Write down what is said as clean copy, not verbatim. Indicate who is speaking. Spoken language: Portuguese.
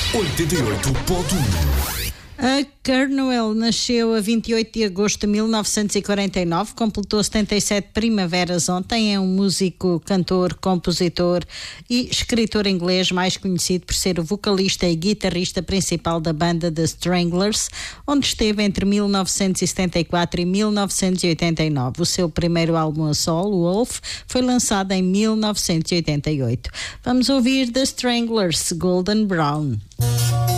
Speaker 1: 88.1.
Speaker 2: A Kernwell nasceu a 28 de agosto de 1949, completou 77 primaveras ontem. É um músico, cantor, compositor e escritor inglês, mais conhecido por ser o vocalista e guitarrista principal da banda The Stranglers, onde esteve entre 1974 e 1989. O seu primeiro álbum a solo, Wolf, foi lançado em 1988. Vamos ouvir The Stranglers, Golden Brown.